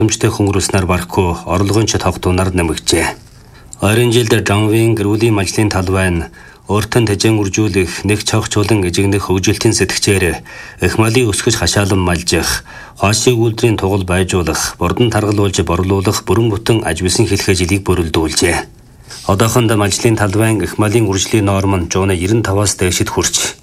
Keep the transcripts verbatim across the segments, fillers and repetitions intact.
Өмчтэй хөнгөрүүлснээр барахгүй орлогын ч тогтунаар нэмэгджээ. Ойрын жилд Жанвийн гэр бүлийн ажлын талбай нь өөртөө тэжээн үржүүлэх нэг цогцолон эжигнэх хөгжилтийн сэтгчээр их малын өсгөж хашаалан малжих, хоошиг үйлдвэрийн тугал байжуулах, бордон таргалуулж борлуулах бүрэн бүтэн аж бизнес хэлхээ жилийг бүрэлдүүлжээ. Одоохондоо ажлын талбайн их малын үржлийн норм нь жууны девяносто таваас дээшид хүрч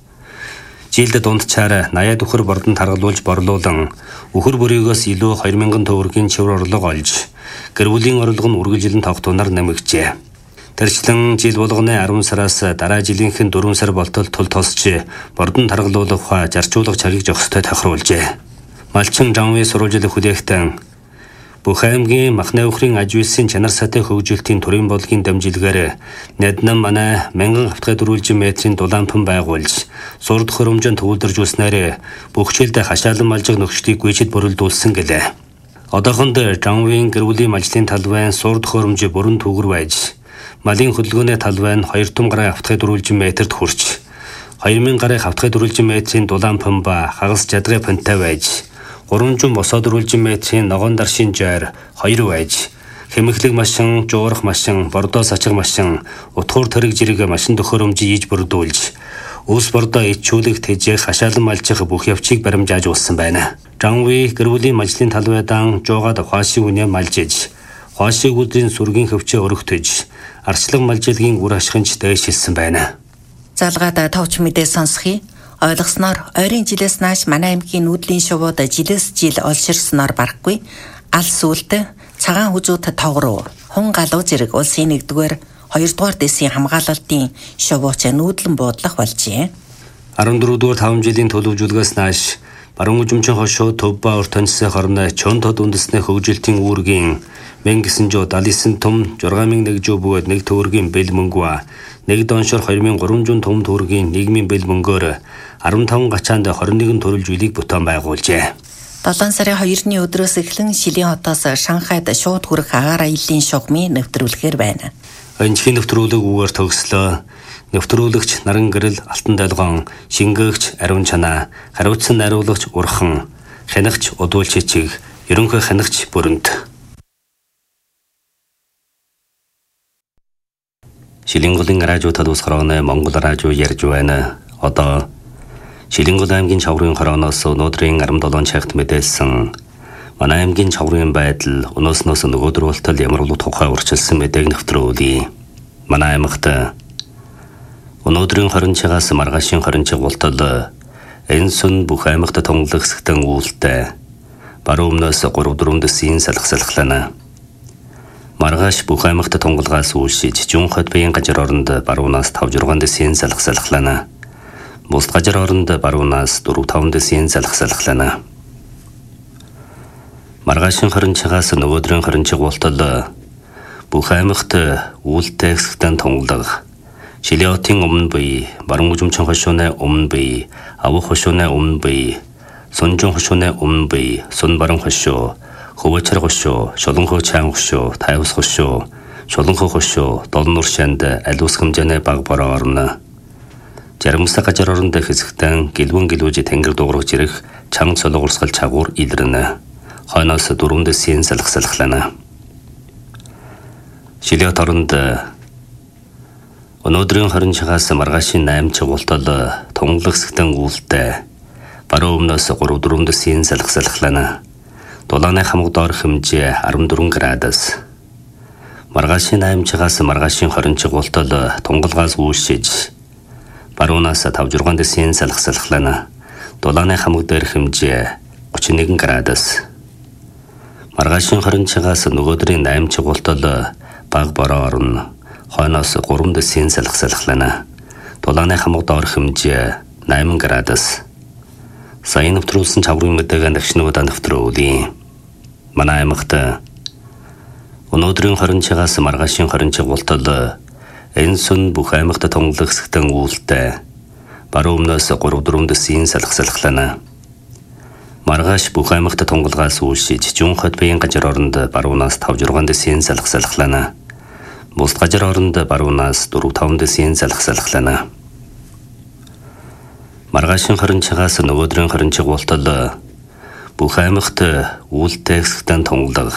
жилд дундчаар восемьдесят үхэр бордон таргалуулж борлуулан үхэр бүрийгөөс илүү two thousand төгрөгийн чивэр орлого олж гэр бүлийн орлого нь үргэлжлэн тогтунаар нэмэгджээ. Тэрчлэн жил болгоны ten сараас дараа жилийнхэн four сар болтол тул тосч бордон таргалуулах ха зарчуулах цагийг зохистой тохируулжээ. Малчин Жанвийн сурвалжлах хүлээхтэн бүх аймгийн махны өхрийн аж үйлсийн чанар сайтай хөгжилтийн төрийн бодлогын дамжилгаар Нэднам манай мянган хавтгай дөрвөлжин метрийн дулаанхан байгуулж сурд хөрөмжөнд төвлөржүүлснээр бүх жилдээ хашаалан малжих нөхцөлийг гүйцэд бүрэлдүүлсэн гэлээ. Одоохондоо Жанвийн гэр бүлийн ажлын талбайн сурд хөрөмж бүрэн түгэр байж малын хөдөлгөөний талбай нь two том гаруй хавтгай дөрвөлжин метрт хүрч two thousand гаруй хавтгай дөрвөлжин метрийн дулаанхан ба хагас жадгай пантай байж three hundred босоо дөрвөлжин метрийн ногоон даршийн жойр two байж хэмхлэг машин, жуурах машин, бордоо сачиг машин, утгуур тэрэг жирэг машин төхөөрөмжийг ийж бүрдүүлж ус бордоо ичүүлэх тэжээх хашаалан малжих бүх явцыг баримжааж уулсан байна. Жанви гэр бүлийн ажлын талбайдан жуугаад хоошиг үнэ малжиж хоошиг үйлдвэрийн сүргийн хөвчөө өргөтөж арчлаг малжилгийн үр ашигч дээшилсэн байна. Залгаад товч мэдээ сонсхий. Ойлгосноор ойрын жилээс нааш манай аймгийн нүүдлийн шувууд жилээс жил олширсноор барахгүй алс үлд цагаан хүзүүт тогруу хун галуу зэрэг улсын нэгдүгээр хоёрдугаар дэсийн хамгаалалтын шувууч нүүдлэн буудлах болжээ. fourteen дугаар five жилийн төлөвлөгөөс нааш баруун үзмчин хошуу төв ба ортонцны хорны чон тод үндэсний хөгжилтийн үүргийн one thousand seventy nine том six thousand one жуу бөгөөд нэг төгрөгийн бэл мөнгө нэг доншор two thousand three hundred том төгрөгийн нийгмийн бэл мөнгөөр fifteen гачаанд twenty-one төрөл зүйлийг бүтээн байгуулжээ. seven сарын second-ны өдрөөс эхлэн Шилийн хотоос Шанхайд шууд хүрэх агаар аяллаа шугамыг нэвтрүүлэхээр байна. Энэхийн нэвтрүүлэг үгээр төгслөө. Нэвтрүүлэгч Наран гэрэл Алтан долгоон, шингээгч Ариун чанаа, хариуцсан найруулагч Урхан, хянагч Удуул чичиг, ерөнхий хянагч Бүрэнт. Шилэнгулын радио талуусгараны Монгол радио ярьж байна. Одоо Шилэнгул аймгийн Чаврын хорооноос өнөөдрийн seven цагт мэдээлсэн манай аймгийн Чаврын байдал өнөөснөөс нөгөөдөр болтол ямар улуу тухай урьдчилсан мэдээг нэвтрүүлье. Манай аймагт өнөөдрийн twenty цагаас маргаашийн twenty цаг болтол энэ сүн бүх аймагт тунгалаг хэсэгтэн үүлтэй баруун өмнөөс three four дэсийн салхи салхилана. Маргааш бүх аймагт тунгалгаас үйлшиж Жун хот биеийн газар оронд баруунаас five six дэсийн салхи салхилана. Бусд газар оронд баруунаас four five дэсийн салхи салхилана. Маргаашийн twenty цагаас нөгөөдрийн twenty цаг болтол бүх аймагт үүлтэй хэсэгтэн тунгалаг Шилиотын өмнө бие, баруун үзмчин хошууны өмнө бие, авах хошууны өмнө бие, Сунжун хошууны өмнө бие, Сун баруун хошуу, Хөвөчөр хошуу, Шуланхуу чаан хошуу, Тайвас хошуу, Шуланхуу хошуу, Долнур шанд алиус хэмжээний баг бороо орно. Жаргамсаа газар оронд хэсэгтэн гэлвэн гэлүүж тэнгэр дуурах жирэх чанга цолгорсгал чагуур илрэнэ. Хойноос four дэсийн салхи салхилана. Шилиот оронд өнөөдрийн twenty цагаас маргаашийн eight цаг болтол тунгалаг хэсэгтэн үүлтэй баруун өмнөөс three four дэсийн салхи салхилана. Дулааны хамаг доор хэмжээ fourteen градус. Маргаашийн eight цагаас маргаашийн twenty цаг болтол тунгалгаас үүсэж баруунаас five six дэсийн салхи салхилана. Дулааны хамаг дээр хэмжээ thirty-one градус. Маргаашийн twenty цагаас нөгөөдрийн eight цаг болтол баг бороо орно. Хойноос three дэсийн салхи салхилана. Дулааны хамаг доор хэмжээ eight градус. Сайн нэвтрүүлсэн чаврын мэдээг дахинудаа нэвтрүүлье. Манай аймагт өнөөдрийн twenty цагаас маргаашийн twenty цаг болтол энэ сүн бүх аймагт тунгалаг хэсэгтэн үүлтэй баруун өмнөөс three four дэсийн салхи салхилана. Маргааш бүх аймагт тунгалгаас үйлшиж Жун хот биеийн газар оронд баруунаас five six дэсийн салхи салхилана. Бусд газар оронд баруунаас four five дэсийн салхи салхилана. Маргаашийн twenty цагаас нөгөөдрийн twenty цаг болтол бүх аймагт үйлдэх хэсэгтэн тунгалаг